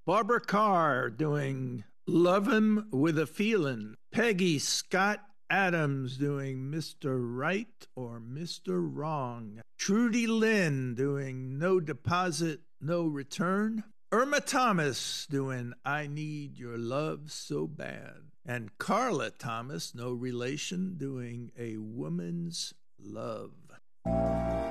Barbara Carr doing Love 'Him with a Feelin'. Peggy Scott Adams doing Mr. Right or Mr. Wrong. Trudy Lynn doing No Deposit, No Return. Irma Thomas doing I Need Your Love So Bad. And Carla Thomas, no relation, doing A Woman's Love.